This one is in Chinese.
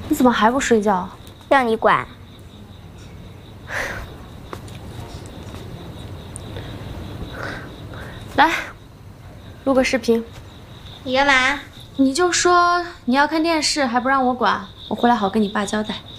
你怎么还不睡觉？ 让你管。 来，录个视频。 你干嘛？ 你就说你要看电视，还不让我管，我回来好跟你爸交代。